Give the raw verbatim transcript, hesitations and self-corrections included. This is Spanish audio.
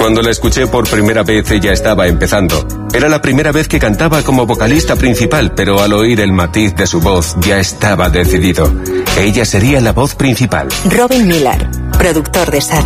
Cuando la escuché por primera vez ella estaba empezando. Era la primera vez que cantaba como vocalista principal, pero al oír el matiz de su voz ya estaba decidido. Ella sería la voz principal. Robin Millar, productor de Sade.